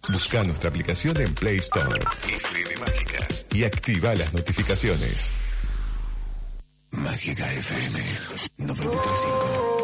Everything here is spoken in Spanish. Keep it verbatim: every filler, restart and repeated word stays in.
Busca nuestra aplicación en Play Store, F M Mágica, y activa las notificaciones. Mágica F M noventa y tres punto cinco.